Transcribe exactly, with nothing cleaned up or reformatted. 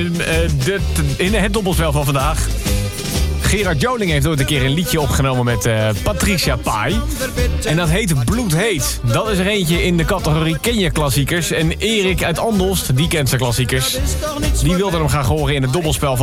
de, in het dobbelspel van vandaag. Gerard Joling heeft ooit een keer een liedje opgenomen met uh, Patricia Pai. En dat heet Bloedheet. Dat is er eentje in de categorie Ken je klassiekers. En Erik uit Andelst, die kent zijn klassiekers. Die wilde hem graag horen in het dobbelspel van